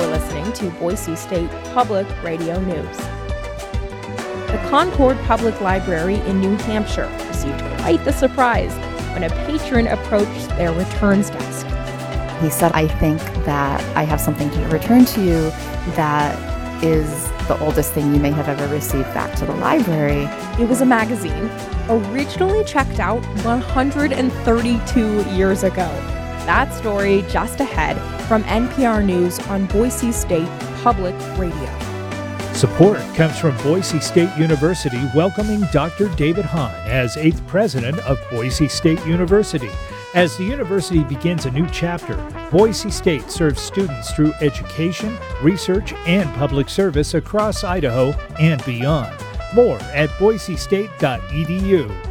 You're listening to Boise State Public Radio News. The Concord Public Library in New Hampshire received quite the surprise when a patron approached their returns desk. He said, "I think that I have something to return to you that is the oldest thing you may have ever received back to the library." It was a magazine originally checked out 132 years ago. That story just ahead from NPR News on Boise State Public Radio. Support comes from Boise State University welcoming Dr. David Hahn as 8th president of Boise State University. As the university begins a new chapter, Boise State serves students through education, research, and public service across Idaho and beyond. More at boisestate.edu.